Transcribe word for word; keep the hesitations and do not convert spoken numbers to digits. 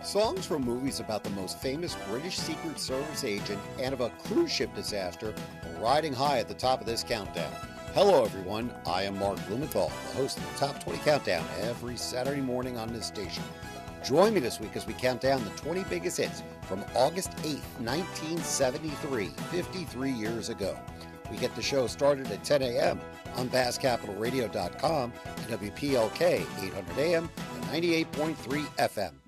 Songs from movies about the most famous British Secret Service agent and of a cruise ship disaster are riding high at the top of this countdown. Hello everyone, I am Mark Blumenthal, the host of the Top twenty Countdown every Saturday morning on this station. Join me this week as we count down the twenty biggest hits from August eighth, nineteen seventy-three, fifty-three years ago. We get the show started at ten a.m. on Bass Capital Radio dot com and W P L K eight hundred A M and ninety-eight point three F M.